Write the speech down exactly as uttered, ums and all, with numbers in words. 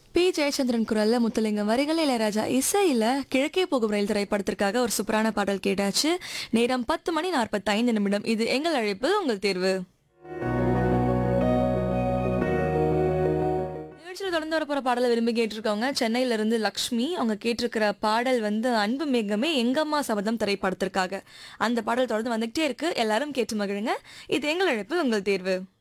B Jayachandran குரல்ல முத்துலிங்கம் வரிகள் இளையராஜா இசையில கிழக்கே போகும் ரயில் திரைப்படத்திற்காக ஒரு சூப்பரான பாடல் கேட்டாச்சு. நேரம் பத்து மணி நாற்பத்தி ஐந்து நிமிடம். இது எங்கள் அழைப்பு உங்கள் தேர்வு. நிகழ்ச்சியில் தொடர்ந்து வரப்போற பாடலை விரும்பி கேட்டிருக்கவங்க சென்னையில இருந்து லக்ஷ்மி. அவங்க கேட்டிருக்கிற பாடல் வந்து அன்பு மேகமே எங்கம்மா சபதம் திரைப்படத்திற்காக. அந்த பாடல் தொடர்ந்து வந்துகிட்டே இருக்கு. எல்லாரும் கேட்டு மகிழுங்க. இது எங்கள் அழைப்பு உங்கள் தேர்வு.